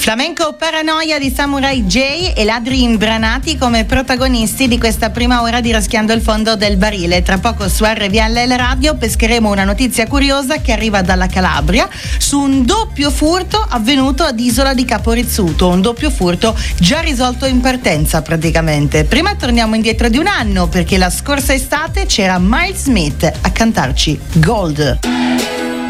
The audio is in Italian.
Flamenco Paranoia di Samurai J e Ladri Imbranati come protagonisti di questa prima ora di Raschiando il fondo del barile. Tra poco su RVLL Radio pescheremo una notizia curiosa che arriva dalla Calabria su un doppio furto avvenuto ad Isola di Caporizzuto, un doppio furto già risolto in partenza praticamente. Prima torniamo indietro di un anno perché la scorsa estate c'era Miles Smith a cantarci Gold.